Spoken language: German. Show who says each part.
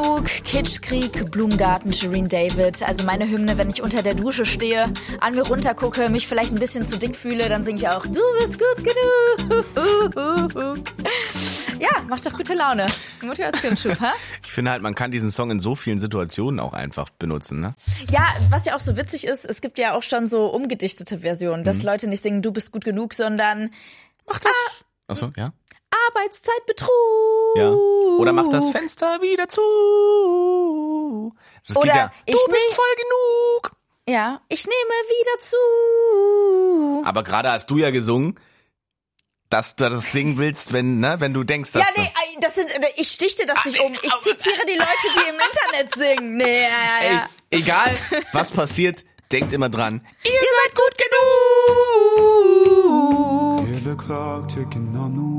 Speaker 1: genug, Kitschkrieg, Blumengarten, Shireen David. Also meine Hymne, wenn ich unter der Dusche stehe, an mir runtergucke, mich vielleicht ein bisschen zu dick fühle, dann singe ich auch, du bist gut genug. Ja, macht doch gute Laune. Motivationsschub, ha?
Speaker 2: Ich finde halt, man kann diesen Song in so vielen Situationen auch einfach benutzen, ne?
Speaker 1: Ja, was ja auch so witzig ist, es gibt ja auch schon so umgedichtete Versionen, dass Leute nicht singen, du bist gut genug, sondern
Speaker 2: mach das. Achso, ja.
Speaker 1: Arbeitszeitbetrug.
Speaker 2: Ja. Oder mach das Fenster wieder zu. Das
Speaker 1: Oder
Speaker 2: geht ja,
Speaker 1: ich
Speaker 2: du bist voll genug.
Speaker 1: Ja, ich nehme wieder zu.
Speaker 2: Aber gerade hast du ja gesungen, dass du das singen willst, wenn du denkst, dass
Speaker 1: ich stichte das nicht um. Ich zitiere die Leute, die im Internet singen. Nee, ja.
Speaker 2: Ey, egal, was passiert, denkt immer dran. Ihr seid gut genug.
Speaker 3: Hear the clock ticking on the